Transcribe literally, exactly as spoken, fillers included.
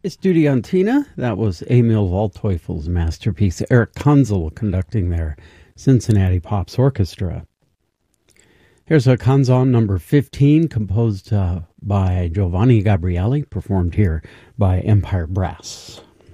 Estudiantina, that was Emil Waldteufel's masterpiece. Eric Kanzel conducting their Cincinnati Pops Orchestra. Here's a canzone number fifteen, composed uh, by Giovanni Gabrieli, performed here by Empire Brass.